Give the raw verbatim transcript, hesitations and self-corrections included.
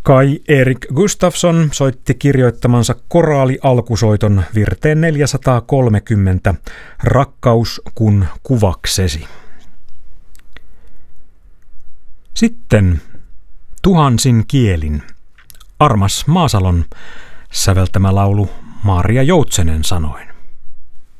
Kai Erik Gustafsson soitti kirjoittamansa koraali-alkusoiton virteen neljäsataakolmekymmentä, Rakkaus kun kuvaksesi. Sitten tuhansin kielin, Armas Maasalon säveltämä laulu Maria Joutsenen sanoin.